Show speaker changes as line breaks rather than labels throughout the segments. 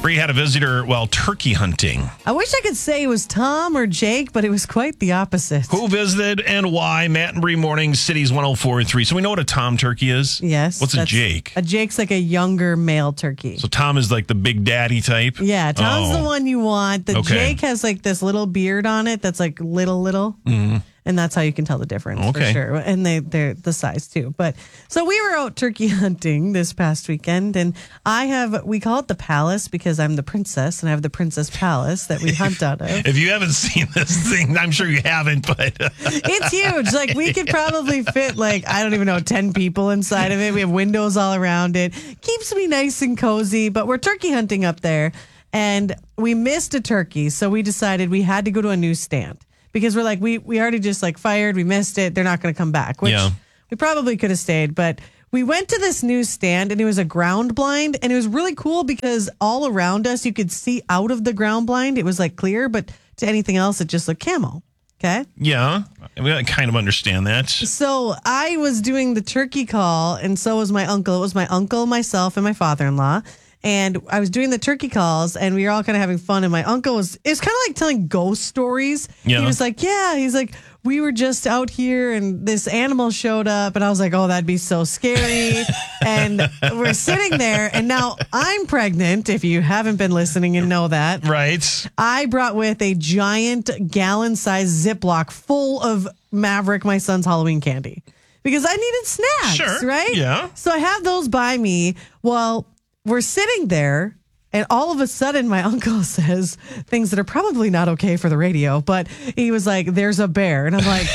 Bree had a visitor while turkey hunting.
I wish I could say it was Tom or Jake, but it was quite the opposite.
Who visited and why? Matt and Bree Mornings, Cities 104.3. So we know what a Tom turkey is?
Yes.
What's a Jake?
A Jake's like a younger male turkey.
So Tom is like the big daddy type?
Yeah, Tom's the one you want. The Jake has like this little beard on it that's like little. Mm-hmm. And that's how you can tell the difference for sure. And they're the size too. But so we were out turkey hunting this past weekend, and we call it the palace because I'm the princess and I have the princess palace that we hunt out of.
If you haven't seen this thing, I'm sure you haven't, but
it's huge. Like we could probably fit 10 people inside of it. We have windows all around it. Keeps me nice and cozy, but we're turkey hunting up there and we missed a turkey. So we decided we had to go to a new stand. Because we're like, we already just fired, we missed it, they're not going to come back, which we probably could have stayed. But we went to this new stand and it was a ground blind and it was really cool because all around us, you could see out of the ground blind. It was clear, but to anything else, it just looked camo. Okay.
Yeah. I kind of understand that.
So I was doing the turkey call and so was my uncle. It was my uncle, myself, and my father-in-law. And I was doing the turkey calls and we were all kind of having fun. And my uncle it was kind of like telling ghost stories. Yeah. He was like, he's like, we were just out here and this animal showed up. And I was like, oh, that'd be so scary. And we're sitting there and now I'm pregnant. If you haven't been listening and know that.
Right.
I brought with a giant gallon-sized Ziploc full of Maverick, my son's Halloween candy. Because I needed snacks, right?
Yeah.
So I have those by me. Well, we're sitting there, and all of a sudden, my uncle says things that are probably not okay for the radio, but he was like, there's a bear. And I'm like,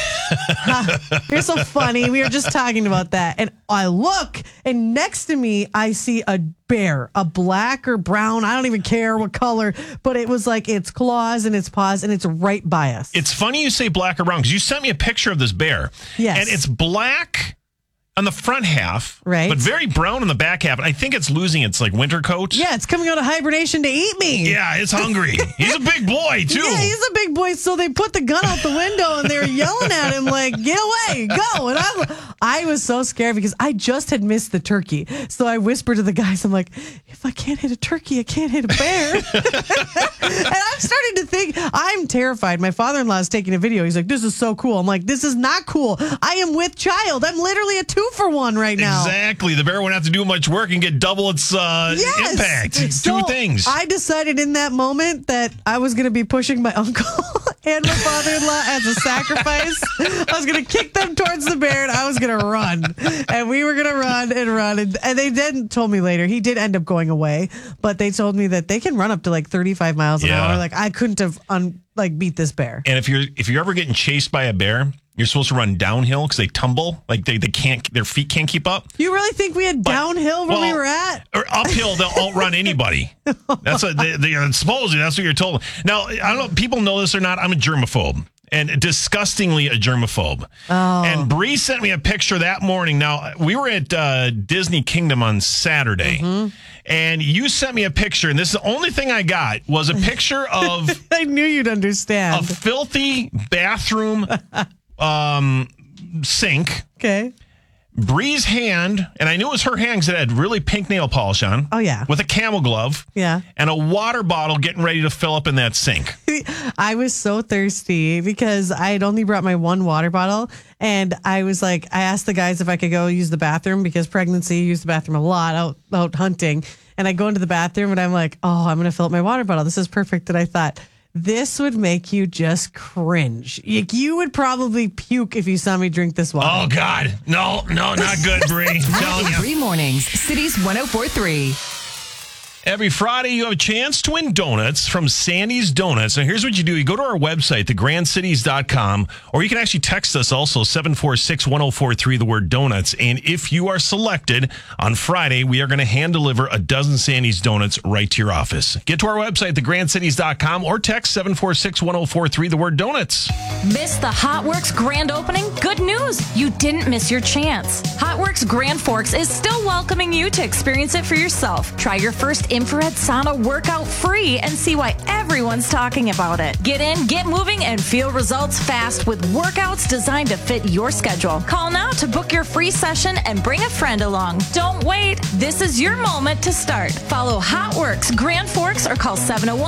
you're so funny. We were just talking about that. And I look, and next to me, I see a bear, a black or brown, I don't even care what color, but it was like its claws and its paws, and it's right by us.
It's funny you say black or brown, because you sent me a picture of this bear.
Yes.
And it's black on the front half,
right,
but very brown on the back half. I think it's losing its winter coat.
Yeah, it's coming out of hibernation to eat me.
Yeah, it's hungry. He's a big boy too.
Yeah, he's a big boy. So they put the gun out the window and they were yelling at him like, "Get away, go!" And I was so scared because I just had missed the turkey. So I whispered to the guys, I'm like, "If I can't hit a turkey, I can't hit a bear." And I'm starting to think I'm terrified. My father-in-law is taking a video. He's like, "This is so cool." I'm like, "This is not cool. I am with child. I'm literally a 2-for-1 right now."
Exactly. The bear won't have to do much work and get double its impact. It's two things.
I decided in that moment that I was going to be pushing my uncle and my father-in-law as a sacrifice. I was going to kick them towards the bear and I was going to run. And we were going to run and run. And they then told me later, he did end up going away, but they told me that they can run up to 35 miles an hour. I couldn't have beat this bear.
And if you're ever getting chased by a bear, you're supposed to run downhill because they tumble. They can't, their feet can't keep up.
You really think we had downhill where we were at?
Or uphill, they'll outrun anybody. That's what supposedly that's what you're told. Now, I don't know if people know this or not. I'm a germaphobe. And disgustingly a germaphobe.
Oh.
And Bree sent me a picture that morning. Now, we were at Disney Kingdom on Saturday. Mm-hmm. And you sent me a picture, and this is the only thing I got, was a picture of...
I knew you'd understand.
A filthy bathroom sink.
Okay.
Bree's hand, and I knew it was her hand because it had really pink nail polish on.
Oh, yeah.
With a camel glove.
Yeah.
And a water bottle getting ready to fill up in that sink.
I was so thirsty because I had only brought my one water bottle. And I was like, I asked the guys if I could go use the bathroom because pregnancy, you use the bathroom a lot out hunting. And I go into the bathroom and I'm like, oh, I'm going to fill up my water bottle. This is perfect. And I thought, this would make you just cringe. You would probably puke if you saw me drink this water.
Oh, God. No, not good, Bree. I'm telling you.
Bree Mornings, Cities 104.3.
Every Friday, you have a chance to win donuts from Sandy's Donuts. And here's what you do. You go to our website, thegrandcities.com, or you can actually text us also, 746-1043, the word donuts. And if you are selected on Friday, we are going to hand deliver a dozen Sandy's Donuts right to your office. Get to our website, thegrandcities.com, or text 746-1043, the word donuts.
Miss the Hotworks grand opening? Good news. You didn't miss your chance. Hotworks Grand Forks is still welcoming you to experience it for yourself. Try your first infrared sauna workout free and see why everyone's talking about it. Get in, get moving, and feel results fast with workouts designed to fit your schedule. Call now to book your free session and bring a friend along. Don't wait. This is your moment to start. Follow HotWorks Grand Forks or call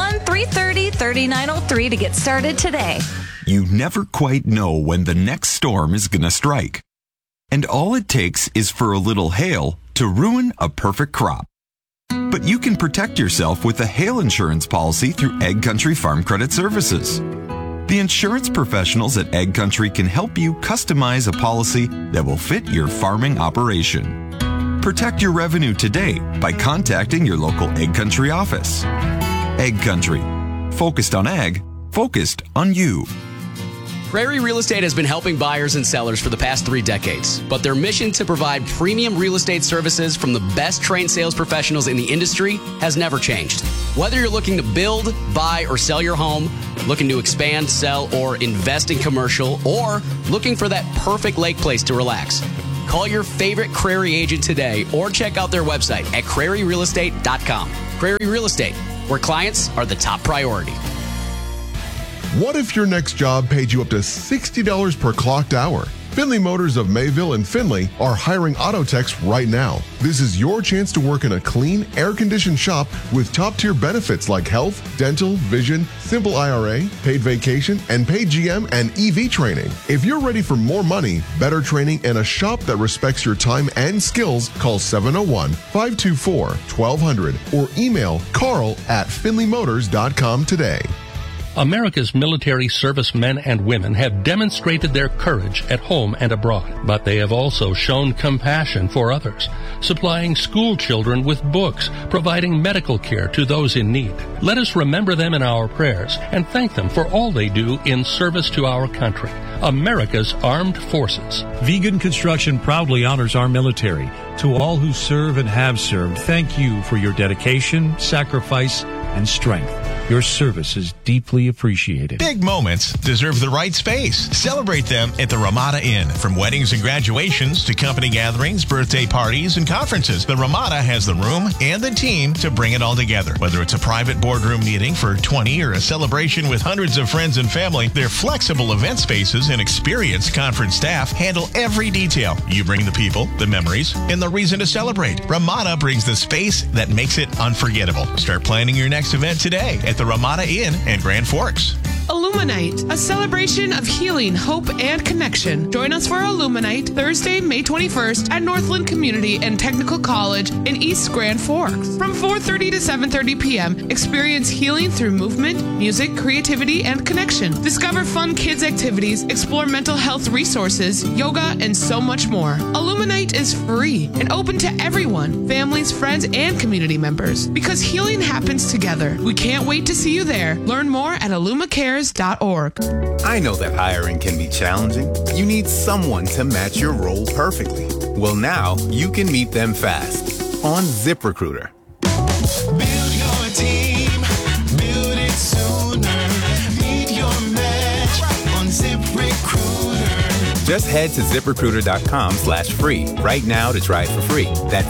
701-330-3903 to get started today.
You never quite know when the next storm is going to strike. And all it takes is for a little hail to ruin a perfect crop. But you can protect yourself with a hail insurance policy through Egg Country Farm Credit Services. The insurance professionals at Egg Country can help you customize a policy that will fit your farming operation. Protect your revenue today by contacting your local Egg Country office. Egg Country. Focused on ag, focused on you.
Prairie Real Estate has been helping buyers and sellers for the past 3 decades, but their mission to provide premium real estate services from the best trained sales professionals in the industry has never changed. Whether you're looking to build, buy, or sell your home, looking to expand, sell, or invest in commercial, or looking for that perfect lake place to relax, call your favorite Crary agent today or check out their website at craryrealestate.com. Crary Real Estate, where clients are the top priority.
What if your next job paid you up to $60 per clocked hour? Finley Motors of Mayville and Finley are hiring auto techs right now. This is your chance to work in a clean, air-conditioned shop with top-tier benefits like health, dental, vision, simple IRA, paid vacation, and paid GM and EV training. If you're ready for more money, better training, and a shop that respects your time and skills, call 701-524-1200 or email carl@finleymotors.com today.
America's military servicemen and women have demonstrated their courage at home and abroad, but they have also shown compassion for others, supplying school children with books, providing medical care to those in need. Let us remember them in our prayers and thank them for all they do in service to our country, America's armed forces.
Vegan Construction proudly honors our military. To all who serve and have served, thank you for your dedication, sacrifice, and strength. Your service is deeply appreciated.
Big moments deserve the right space. Celebrate them at the Ramada Inn. From weddings and graduations to company gatherings, birthday parties, and conferences, the Ramada has the room and the team to bring it all together. Whether it's a private boardroom meeting for 20 or a celebration with hundreds of friends and family, their flexible event spaces and experienced conference staff handle every detail. You bring the people, the memories, and the reason to celebrate. Ramada brings the space that makes it unforgettable. Start planning your next event today at the Ramada Inn in Grand Forks.
Illuminite, a celebration of healing, hope, and connection. Join us for Illuminite Thursday, May 21st at Northland Community and Technical College in East Grand Forks. From 4:30 to 7:30 p.m., experience healing through movement, music, creativity, and connection. Discover fun kids activities, explore mental health resources, yoga, and so much more. Illuminite is free and open to everyone, families, friends, and community members. Because healing happens together. We can't wait to see you there. Learn more at illumicares.org.
I know that hiring can be challenging. You need someone to match your role perfectly. Well, now you can meet them fast on ZipRecruiter.
Build your team, build it sooner. Meet your match on ZipRecruiter.
Just head to ZipRecruiter.com/free right now to try it for free. That's